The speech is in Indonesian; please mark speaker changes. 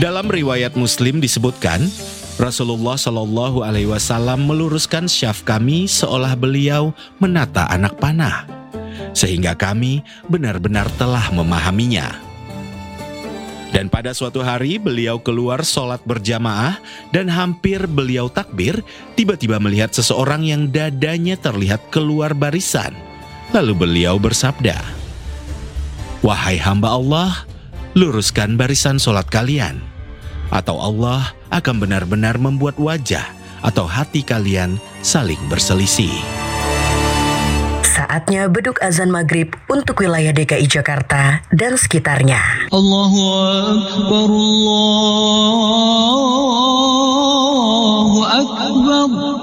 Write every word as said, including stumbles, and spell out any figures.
Speaker 1: Dalam riwayat Muslim disebutkan, Rasulullah Shallallahu Alaihi Wasallam meluruskan syaf kami seolah beliau menata anak panah, sehingga kami benar-benar telah memahaminya. Dan pada suatu hari beliau keluar sholat berjamaah dan hampir beliau takbir, tiba-tiba melihat seseorang yang dadanya terlihat keluar barisan. Lalu beliau bersabda, "Wahai hamba Allah, luruskan barisan sholat kalian, atau Allah akan benar-benar membuat wajah atau hati kalian saling berselisih."
Speaker 2: Saatnya beduk azan maghrib untuk wilayah D K I Jakarta dan sekitarnya.
Speaker 3: Allahu Akbar, Allahu Akbar.